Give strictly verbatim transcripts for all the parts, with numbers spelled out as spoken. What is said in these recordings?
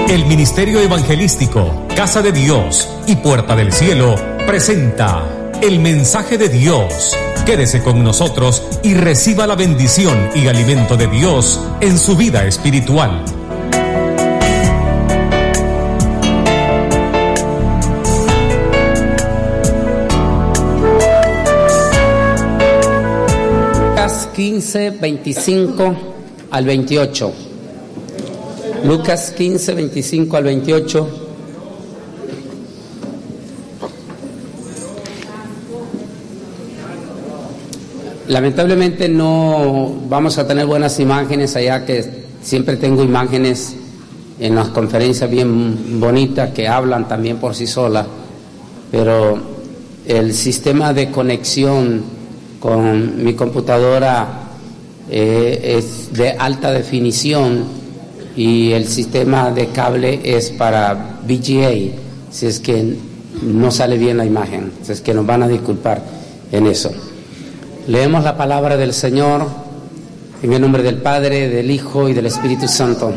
El Ministerio Evangelístico Casa de Dios y Puerta del Cielo presenta el mensaje de Dios. Quédese con nosotros y reciba la bendición y alimento de Dios en su vida espiritual. Lucas quince, veinticinco al veintiocho. Lucas quince, veinticinco al veintiocho. Lamentablemente no vamos a tener buenas imágenes allá, que siempre tengo imágenes en las conferencias bien bonitas que hablan también por sí solas, pero el sistema de conexión con mi computadora eh, es de alta definición y el sistema de cable es para V G A, si es que no sale bien la imagen, si es que nos van a disculpar en eso. Leemos la palabra del Señor en el nombre del Padre, del Hijo y del Espíritu Santo.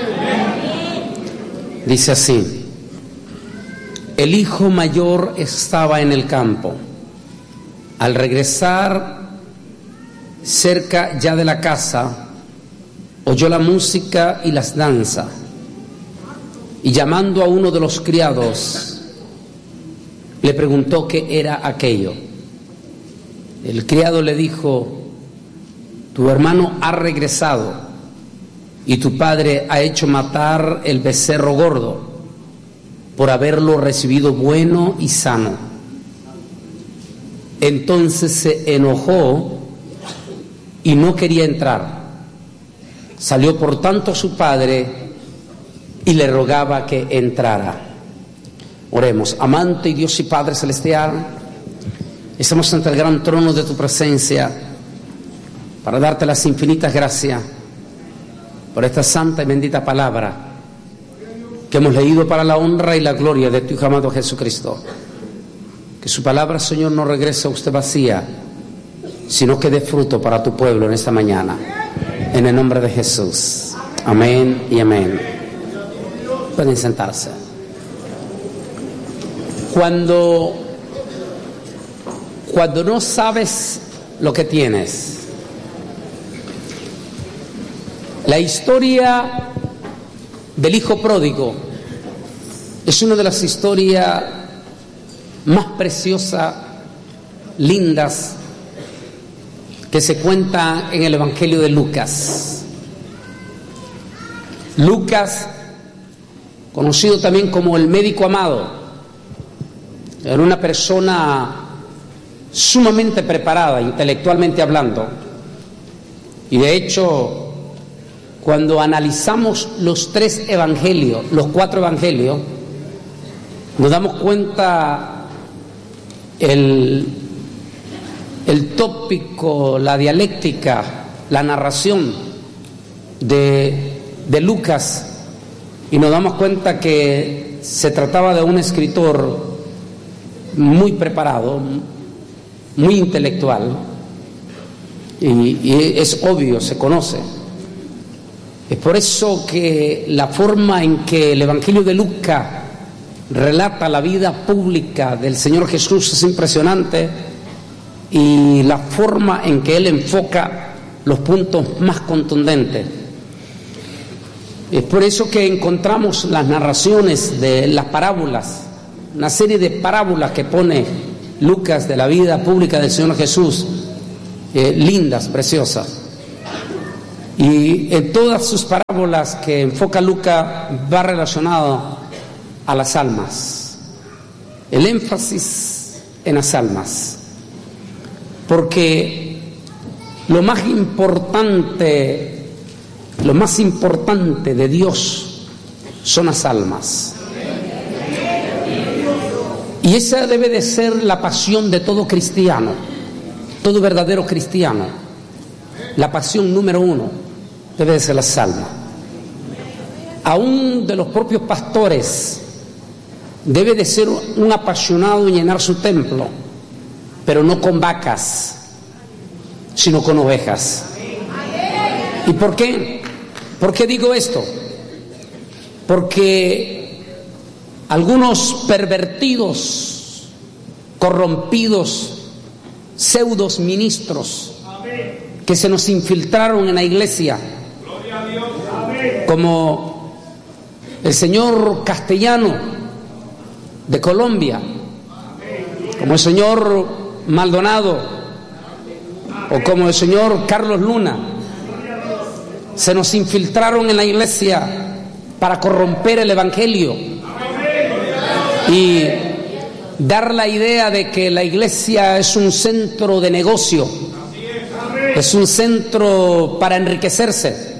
Dice así: el hijo mayor estaba en el campo. Al regresar cerca ya de la casa, oyó la música y las danzas, y llamando a uno de los criados, le preguntó qué era aquello. El criado le dijo: tu hermano ha regresado y tu padre ha hecho matar el becerro gordo por haberlo recibido bueno y sano. Entonces se enojó y no quería entrar. Salió por tanto su padre y le rogaba que entrara. Oremos. Amante y Dios y Padre celestial, estamos ante el gran trono de tu presencia para darte las infinitas gracias por esta santa y bendita palabra que hemos leído para la honra y la gloria de tu Hijo amado Jesucristo. Que su palabra, Señor, no regrese a usted vacía, sino que dé fruto para tu pueblo en esta mañana. En el nombre de Jesús. Amén y amén. Pueden sentarse. Cuando, cuando no sabes lo que tienes, la historia del hijo pródigo es una de las historias más preciosas, lindas, que se cuenta en el Evangelio de Lucas. Lucas, conocido también como el médico amado, era una persona sumamente preparada, intelectualmente hablando, y de hecho, cuando analizamos los tres evangelios, los cuatro evangelios, nos damos cuenta el, el tópico, la dialéctica, la narración de, de Lucas, y nos damos cuenta que se trataba de un escritor muy preparado, muy intelectual, y, y es obvio, se conoce. Es por eso que la forma en que el Evangelio de Lucas relata la vida pública del Señor Jesús es impresionante, y la forma en que él enfoca los puntos más contundentes. Es por eso que encontramos las narraciones de las parábolas, una serie de parábolas que pone Lucas de la vida pública del Señor Jesús, eh, lindas, preciosas. Y en todas sus parábolas que enfoca Lucas va relacionado a las almas, el énfasis en las almas, porque lo más importante, lo más importante de Dios son las almas. Y esa debe de ser la pasión de todo cristiano, todo verdadero cristiano. La pasión número uno debe de ser las almas. Aún de los propios pastores debe de ser un apasionado en llenar su templo, pero no con vacas, sino con ovejas. ¿Y por qué? ¿Por qué digo esto? porque algunos pervertidos, corrompidos, pseudos ministros que se nos infiltraron en la iglesia, como el señor Castellano de Colombia, como el señor Maldonado o como el señor Carlos Luna, se nos infiltraron en la iglesia para corromper el evangelio y dar la idea de que la iglesia es un centro de negocio, es un centro para enriquecerse,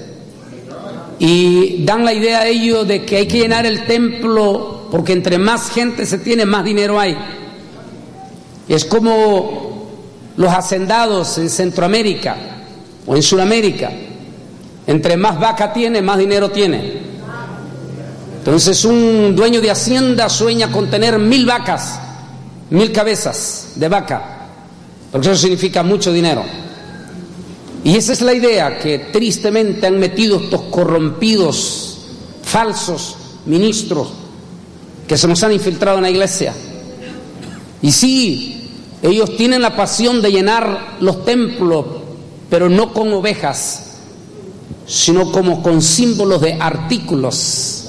y dan la idea a ellos de que hay que llenar el templo porque entre más gente se tiene, más dinero hay. Es como los hacendados en Centroamérica o en Sudamérica: entre más vaca tiene, más dinero tiene. Entonces un dueño de hacienda sueña con tener mil vacas, mil cabezas de vaca, porque eso significa mucho dinero. Y esa es la idea que tristemente han metido estos corrompidos, falsos ministros que se nos han infiltrado en la iglesia. Y sí, ellos tienen la pasión de llenar los templos, pero no con ovejas, sino como con símbolos de artículos,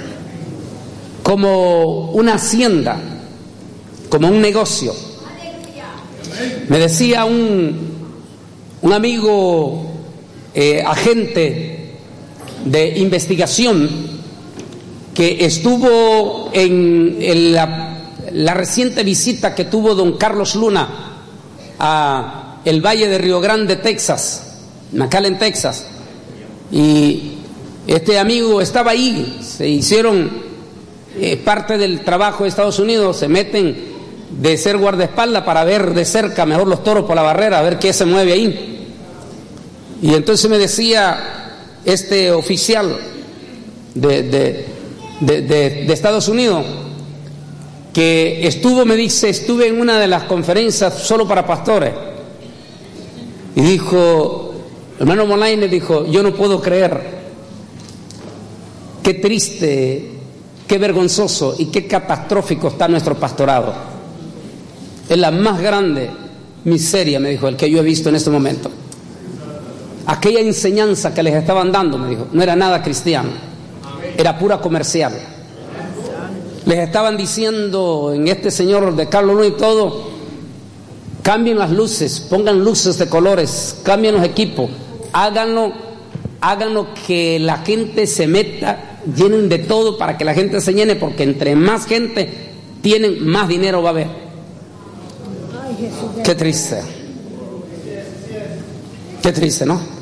como una hacienda, como un negocio. Me decía un, un amigo eh, agente de investigación que estuvo en, en la, la reciente visita que tuvo don Carlos Luna a el Valle de Río Grande, Texas, McAllen, Texas, y este amigo estaba ahí. Se hicieron eh, parte del trabajo de Estados Unidos, se meten de ser guardaespaldas para ver de cerca mejor los toros por la barrera, a ver qué se mueve ahí. Y entonces me decía este oficial de, de, de, de, de Estados Unidos que estuvo, me dice, estuve en una de las conferencias solo para pastores, y dijo, hermano Molaine, dijo, yo no puedo creer, qué triste, qué vergonzoso y qué catastrófico está nuestro pastorado. Es la más grande miseria, me dijo, el que yo he visto en este momento. Aquella enseñanza que les estaban dando, me dijo, no era nada cristiano, era pura comercial. Les estaban diciendo en este señor de Carlos Luna y todo, cambien las luces, pongan luces de colores, cambien los equipos, háganlo, háganlo que la gente se meta, llenen de todo para que la gente se llene, porque entre más gente tienen, más dinero va a haber. Qué triste, qué triste, ¿no?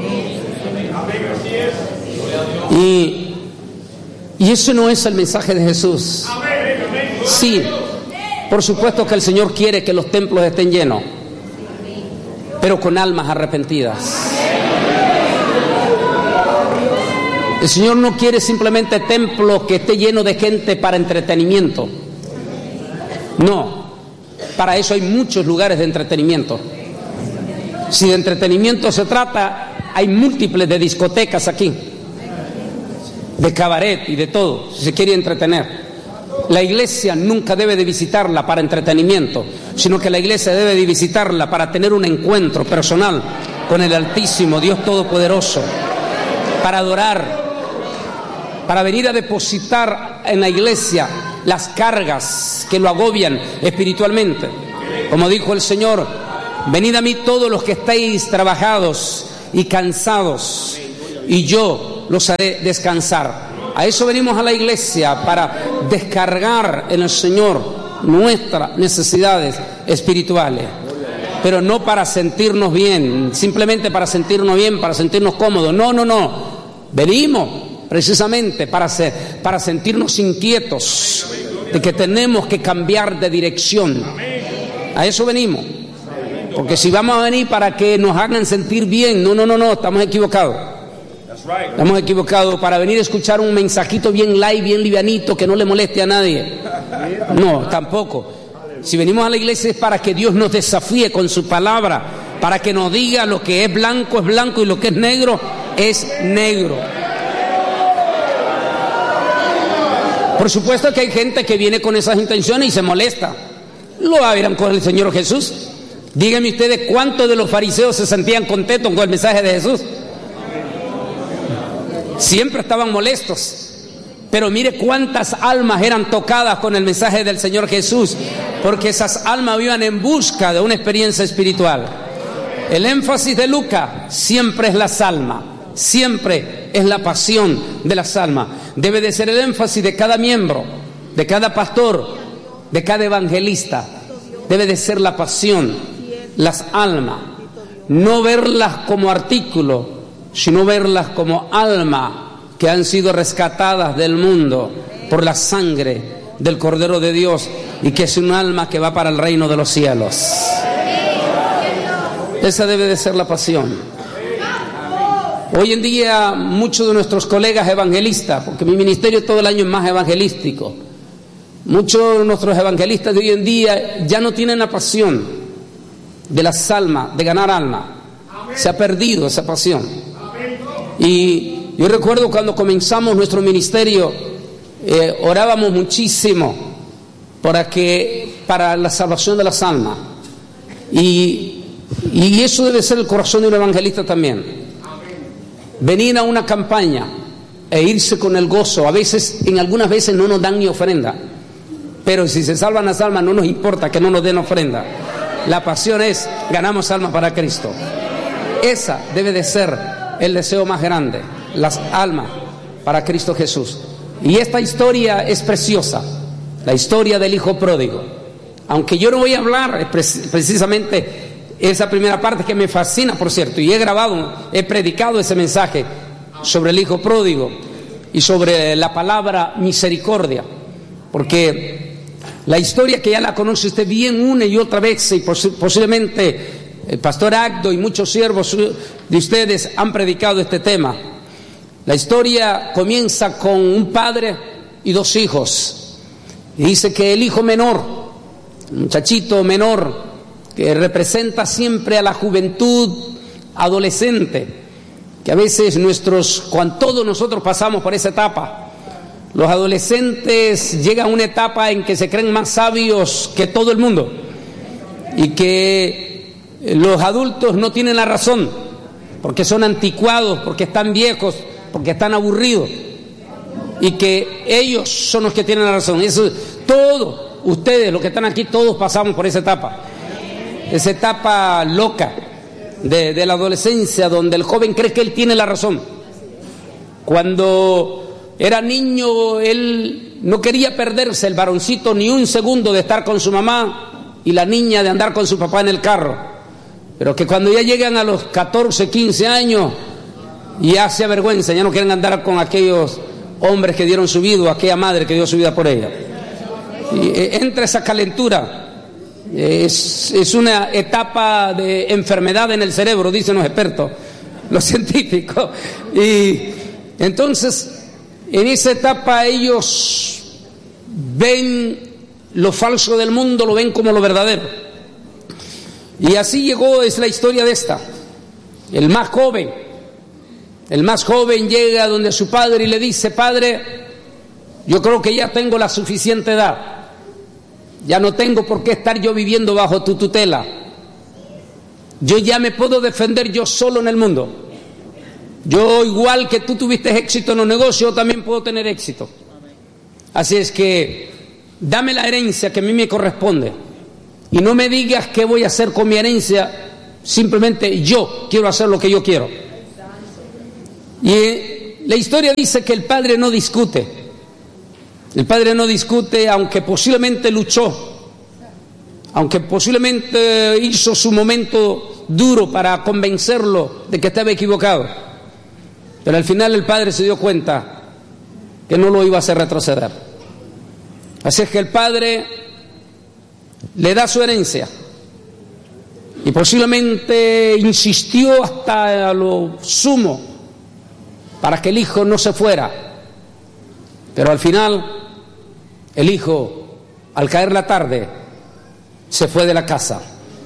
Y, y eso no es el mensaje de Jesús. Sí, por supuesto que el Señor quiere que los templos estén llenos, pero con almas arrepentidas. El Señor no quiere simplemente templos que esté lleno de gente para entretenimiento. No, para eso hay muchos lugares de entretenimiento. Si de entretenimiento se trata, hay múltiples de discotecas aquí, de cabaret y de todo, si se quiere entretener. La iglesia nunca debe de visitarla para entretenimiento, sino que la iglesia debe de visitarla para tener un encuentro personal con el Altísimo, Dios Todopoderoso, para adorar, para venir a depositar en la iglesia las cargas que lo agobian espiritualmente. Como dijo el Señor, venid a mí todos los que estáis trabajados y cansados, y yo los haré descansar. A eso venimos a la iglesia, para descargar en el Señor nuestras necesidades espirituales, pero no para sentirnos bien, simplemente para sentirnos bien, para sentirnos cómodos. No, no, no. Venimos precisamente para, ser, para sentirnos inquietos de que tenemos que cambiar de dirección. A eso venimos. Porque si vamos a venir para que nos hagan sentir bien, no, no, no, no, estamos equivocados. Estamos equivocados para venir a escuchar un mensajito bien light, bien livianito, que no le moleste a nadie. No, tampoco. Si venimos a la iglesia es para que Dios nos desafíe con su palabra, para que nos diga lo que es blanco es blanco y lo que es negro es negro. Por supuesto que hay gente que viene con esas intenciones y se molesta. Lo verán con el Señor Jesús. Díganme ustedes cuántos de los fariseos se sentían contentos con el mensaje de Jesús. Siempre estaban molestos. Pero mire cuántas almas eran tocadas con el mensaje del Señor Jesús, porque esas almas iban en busca de una experiencia espiritual. El énfasis de Lucas siempre es las almas, siempre es la pasión de las almas. Debe de ser el énfasis de cada miembro, de cada pastor, de cada evangelista. Debe de ser la pasión, las almas. No verlas como artículo, sino verlas como almas que han sido rescatadas del mundo por la sangre del Cordero de Dios, y que es un alma que va para el reino de los cielos. Esa debe de ser la pasión. Hoy en día muchos de nuestros colegas evangelistas, porque mi ministerio todo el año es más evangelístico, muchos de nuestros evangelistas de hoy en día ya no tienen la pasión de las almas, de ganar almas. Se ha perdido esa pasión. Y yo recuerdo cuando comenzamos nuestro ministerio, eh, orábamos muchísimo para que para la salvación de las almas. Y, y eso debe ser el corazón de un evangelista también. Venir a una campaña e irse con el gozo. A veces, en algunas veces no nos dan ni ofrenda, pero si se salvan las almas no nos importa que no nos den ofrenda. La pasión es, ganamos almas para Cristo. Esa debe de ser el deseo más grande, las almas para Cristo Jesús. Y esta historia es preciosa, la historia del hijo pródigo. Aunque yo no voy a hablar precisamente esa primera parte, que me fascina, por cierto, y he grabado, he predicado ese mensaje sobre el hijo pródigo y sobre la palabra misericordia, porque la historia que ya la conoce usted bien una y otra vez, y posiblemente el pastor Agdo y muchos siervos de ustedes han predicado este tema. La historia comienza con un padre y dos hijos. Y dice que el hijo menor, el muchachito menor, que representa siempre a la juventud adolescente, que a veces nuestros, cuando todos nosotros pasamos por esa etapa, los adolescentes llegan a una etapa en que se creen más sabios que todo el mundo, y que los adultos no tienen la razón, porque son anticuados, porque están viejos, porque están aburridos, y que ellos son los que tienen la razón. Eso, todos ustedes, los que están aquí, todos pasamos por esa etapa, esa etapa loca de, de la adolescencia, donde el joven cree que él tiene la razón. Cuando era niño, él no quería perderse, el varoncito, ni un segundo de estar con su mamá, y la niña de andar con su papá en el carro. Pero que cuando ya llegan a los catorce, quince años, ya se avergüenzan, ya no quieren andar con aquellos hombres que dieron su vida, o aquella madre que dio su vida por ella. Y eh, entra esa calentura, es, es una etapa de enfermedad en el cerebro, dicen los expertos, los científicos. Y entonces, en esa etapa ellos ven lo falso del mundo, lo ven como lo verdadero. Y así llegó, es la historia de esta. El más joven, el más joven llega donde su padre y le dice: padre, yo creo que ya tengo la suficiente edad, ya no tengo por qué estar yo viviendo bajo tu tutela, yo ya me puedo defender yo solo en el mundo, yo igual que tú tuviste éxito en los negocios, yo también puedo tener éxito, así es que dame la herencia que a mí me corresponde. Y no me digas qué voy a hacer con mi herencia, simplemente yo quiero hacer lo que yo quiero. Y la historia dice que el padre no discute. El padre no discute, aunque posiblemente luchó, aunque posiblemente hizo su momento duro para convencerlo de que estaba equivocado. Pero al final el padre se dio cuenta que no lo iba a hacer retroceder. Así es que el padre le da su herencia, y posiblemente insistió hasta lo sumo para que el hijo no se fuera, pero al final el hijo, al caer la tarde, se fue de la casa.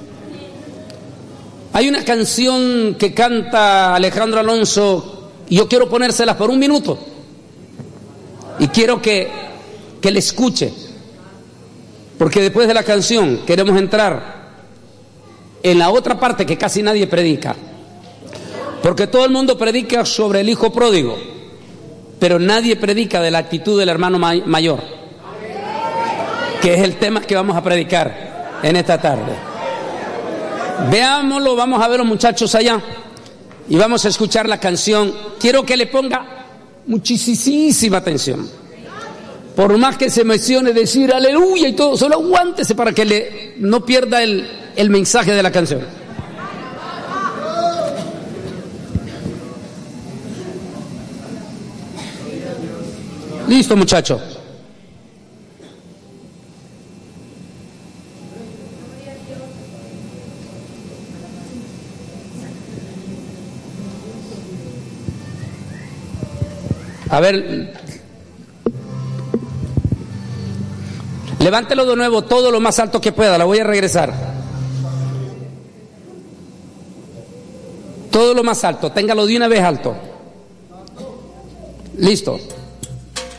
Hay una canción que canta Alejandro Alonso, y yo quiero ponérselas por un minuto, y quiero que que le escuche, porque después de la canción queremos entrar en la otra parte que casi nadie predica, porque todo el mundo predica sobre el hijo pródigo, pero nadie predica de la actitud del hermano mayor, que es el tema que vamos a predicar en esta tarde. Veámoslo, vamos a ver los muchachos allá y vamos a escuchar la canción. Quiero que le ponga muchísima atención, por más que se mencione decir aleluya y todo, solo aguántese para que le, no pierda el, el mensaje de la canción. Listo, muchacho. A ver, levántelo de nuevo todo lo más alto que pueda, la voy a regresar. Todo lo más alto, téngalo de una vez alto. Listo.